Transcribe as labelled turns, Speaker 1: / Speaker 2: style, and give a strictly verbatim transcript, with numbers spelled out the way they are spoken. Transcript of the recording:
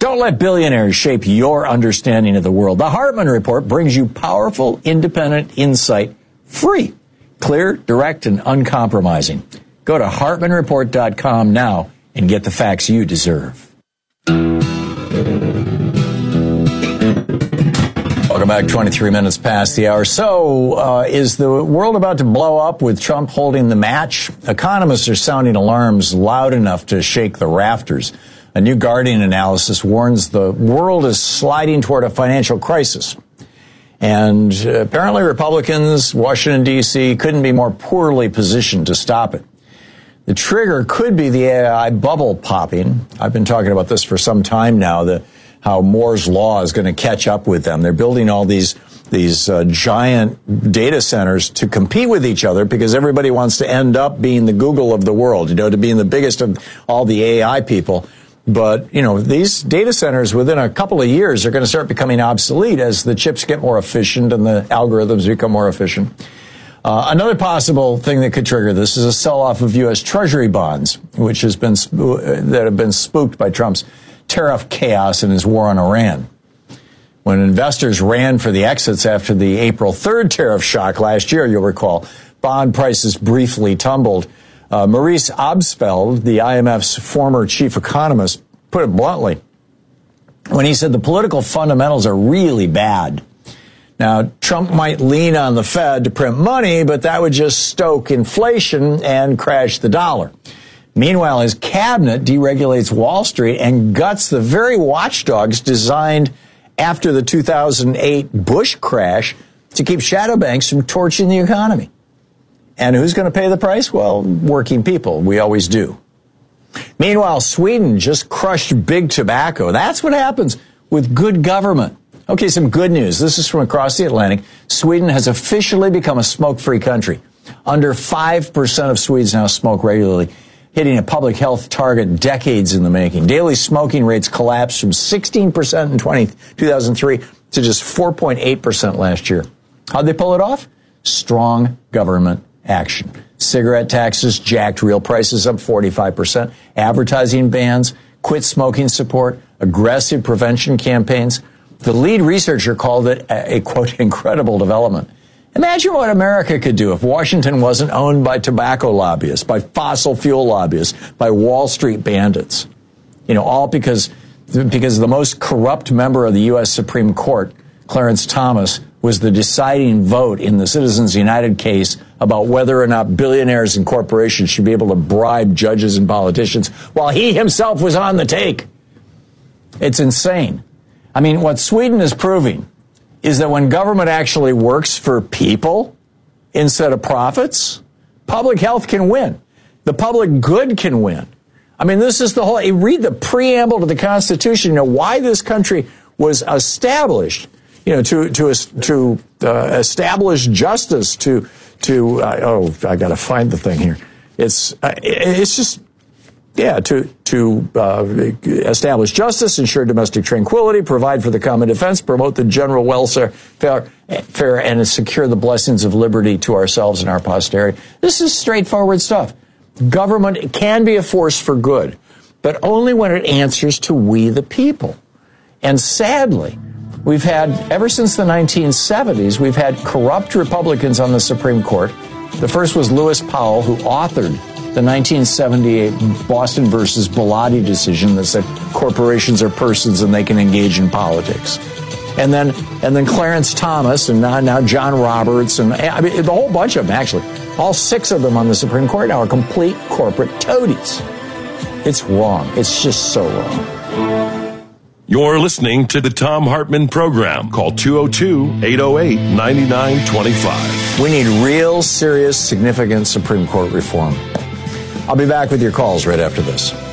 Speaker 1: Don't let billionaires shape your understanding of the world. The Hartman Report brings you powerful, independent insight, free, clear, direct, and uncompromising. Go to hartman report dot com now and get the facts you deserve. Welcome back. twenty-three minutes past the hour. So, uh, is the world about to blow up with Trump holding the match? Economists are sounding alarms loud enough to shake the rafters. A new Guardian analysis warns the world is sliding toward a financial crisis. And uh, apparently Republicans, Washington, D C, couldn't be more poorly positioned to stop it. The trigger could be the A I bubble popping. I've been talking about this for some time now, the, how Moore's Law is going to catch up with them. They're building all these these uh, giant data centers to compete with each other because everybody wants to end up being the Google of the world, you know, to being the biggest of all the A I people. But, you know, these data centers within a couple of years are going to start becoming obsolete as the chips get more efficient and the algorithms become more efficient. Uh, another possible thing that could trigger this is a sell-off of U S Treasury bonds, which has been sp- that have been spooked by Trump's tariff chaos and his war on Iran. When investors ran for the exits after the April third tariff shock last year, you'll recall, bond prices briefly tumbled. Uh, Maurice Obstfeld, the I M F's former chief economist, put it bluntly when he said the political fundamentals are really bad. Now, Trump might lean on the Fed to print money, but that would just stoke inflation and crash the dollar. Meanwhile, his cabinet deregulates Wall Street and guts the very watchdogs designed after the two thousand eight Bush crash to keep shadow banks from torching the economy. And who's going to pay the price? Well, working people. We always do. Meanwhile, Sweden just crushed big tobacco. That's what happens with good government. Okay, some good news. This is from across the Atlantic. Sweden has officially become a smoke-free country. Under five percent of Swedes now smoke regularly, hitting a public health target decades in the making. Daily smoking rates collapsed from sixteen percent in two thousand three to just four point eight percent last year. How'd they pull it off? Strong government action. Cigarette taxes jacked real prices up forty-five percent. Advertising bans, quit smoking support, aggressive prevention campaigns. The lead researcher called it a, a, quote, incredible development. Imagine what America could do if Washington wasn't owned by tobacco lobbyists, by fossil fuel lobbyists, by Wall Street bandits. You know, all because, because the most corrupt member of the U S Supreme Court, Clarence Thomas, was the deciding vote in the Citizens United case about whether or not billionaires and corporations should be able to bribe judges and politicians while he himself was on the take. It's insane. I mean, what Sweden is proving is that when government actually works for people instead of profits, public health can win. The public good can win. I mean, this is the whole, you read the preamble to the Constitution, you know, why this country was established. You know, to to to uh, establish justice, to to uh, oh, I got to find the thing here. It's uh, it's just yeah to to uh, establish justice, ensure domestic tranquility, provide for the common defense, promote the general welfare, fair, fair, and secure the blessings of liberty to ourselves and our posterity. This is straightforward stuff. Government can be a force for good, but only when it answers to we the people. And sadly, we've had, ever since the nineteen seventies, we've had corrupt Republicans on the Supreme Court. The first was Lewis Powell, who authored the nineteen seventy-eight Boston versus Bellotti decision that said corporations are persons and they can engage in politics. And then, and then Clarence Thomas, and now, now John Roberts, and I mean, the whole bunch of them, actually. All six of them on the Supreme Court now are complete corporate toadies. It's wrong. It's just so wrong.
Speaker 2: You're listening to the Thom Hartmann Program. Call two oh two, eight oh eight, nine nine two five.
Speaker 1: We need real, serious, significant Supreme Court reform. I'll be back with your calls right after this.